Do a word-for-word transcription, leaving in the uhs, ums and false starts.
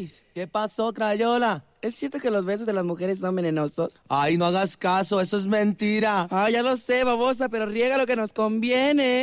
Luis. ¿Qué pasó, Crayola? ¿Es cierto que los besos de las mujeres son venenosos? Ay, no hagas caso, eso es mentira. Ah, ya lo sé, babosa, pero riega lo que nos conviene.